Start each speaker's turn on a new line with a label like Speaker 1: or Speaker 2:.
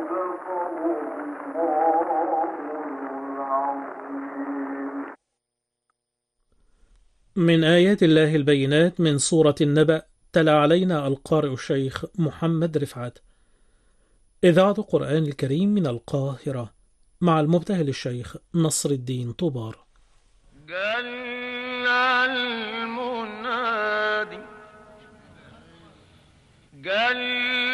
Speaker 1: من آيات الله البينات من سورة النبأ. تلا علينا القارئ الشيخ محمد رفعت. إذاعة القرآن الكريم من القاهرة، مع المبتهل الشيخ نصر الدين طوبار.
Speaker 2: قال المنادي قال